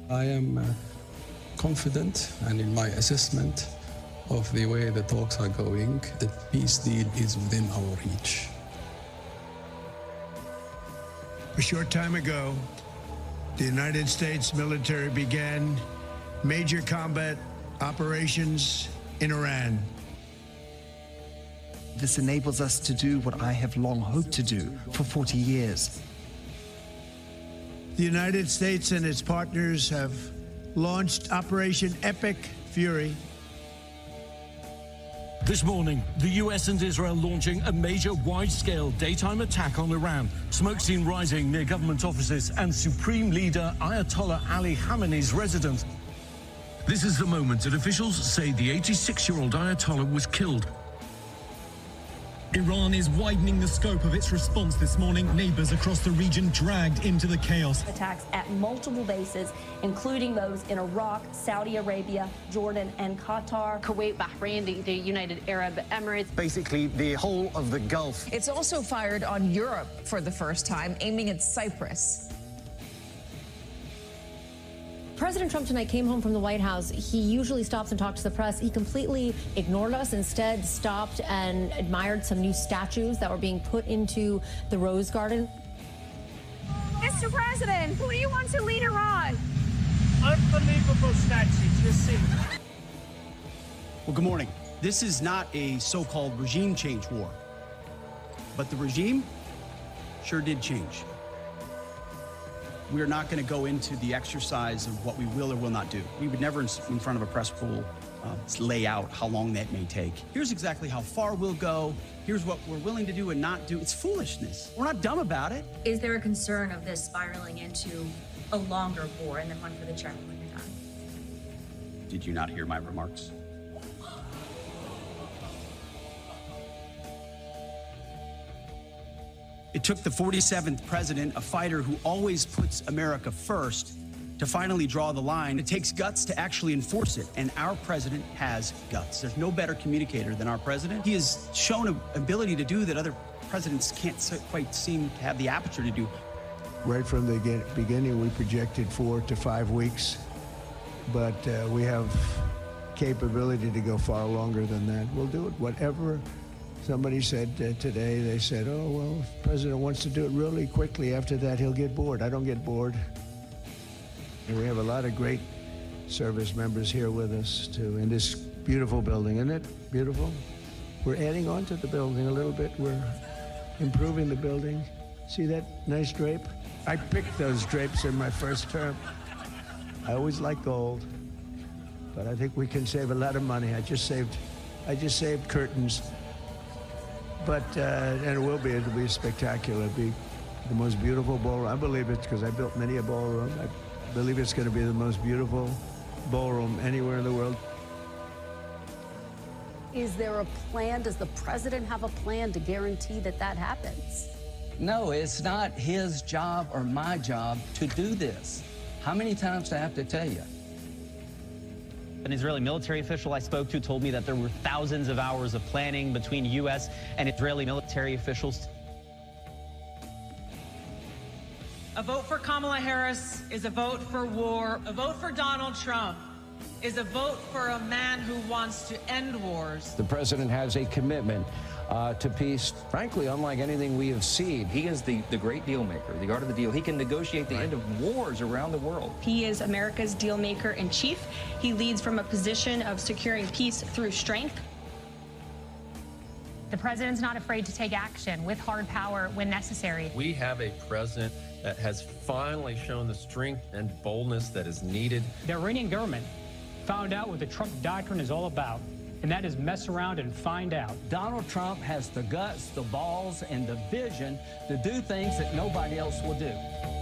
I am confident, and in my assessment of the way the talks are going, the peace deal is within our reach. A short time ago, the United States military began major combat operations in Iran. This enables us to do what I have long hoped to do for 40 years. The United States and its partners have launched Operation Epic Fury. This morning, the US and Israel launching a major wide-scale daytime attack on Iran. Smoke seen rising near government offices and Supreme Leader Ayatollah Ali Khamenei's residence. This is the moment that officials say the 86-year-old Ayatollah was killed. Iran is widening the scope of its response this morning. Neighbors across the region dragged into the chaos. Attacks at multiple bases, including those in Iraq, Saudi Arabia, Jordan, and Qatar. Kuwait, Bahrain, the United Arab Emirates. Basically, the whole of the Gulf. It's also fired on Europe for the first time, aiming at Cyprus. President Trump tonight came home from the White House. He usually stops and talks to the press. He completely ignored us, instead stopped and admired some new statues that were being put into the Rose Garden. Mr. President, who do you want to lead Iran? Unbelievable statues, you'll see. Well, good morning. This is not a so-called regime change war, but the regime sure did change. We're not going to go into the exercise of what we will or will not do. We would never, in front of a press pool, lay out how long that may take. Here's exactly how far we'll go. Here's what we're willing to do and not do. It's foolishness. We're not dumb about it. Is there a concern of this spiraling into a longer war? And then one for the chairman when you're done. Did you not hear my remarks? It took the 47th president, a fighter who always puts America first, to finally draw the line. It takes guts to actually enforce it, and our president has guts. There's no better communicator than our president. He has shown an ability to do that other presidents can't quite seem to have the aperture to do. Right from the beginning, we projected 4 to 5 weeks, but we have capability to go far longer than that. We'll do it, whatever. Somebody said today, they said, oh, well, if the president wants to do it really quickly, after that, he'll get bored. I don't get bored. And we have a lot of great service members here with us, too, in this beautiful building. Isn't it beautiful? We're adding on to the building a little bit. We're improving the building. See that nice drape? I picked those drapes in my first term. I always like gold, but I think we can save a lot of money. I just saved curtains. But, and it'll be spectacular. It'll be the most beautiful ballroom. I believe it because I built many a ballroom. I believe it's going to be the most beautiful ballroom anywhere in the world. Is there a plan? Does the president have a plan to guarantee that that happens? No, it's not his job or my job to do this. How many times do I have to tell you? An Israeli military official I spoke to told me that there were thousands of hours of planning between U.S. and Israeli military officials. A vote for Kamala Harris is a vote for war. A vote for Donald Trump is a vote for a man who wants to end wars. The president has a commitment to peace, frankly, unlike anything we have seen. He is the great deal maker, the art of the deal. He can negotiate the end of wars around the world. He is America's deal maker in chief. He leads from a position of securing peace through strength. The president's not afraid to take action with hard power when necessary. We have a president that has finally shown the strength and boldness that is needed. The Iranian government found out what the Trump doctrine is all about, and that is mess around and find out. Donald Trump has the guts, the balls, and the vision to do things that nobody else will do.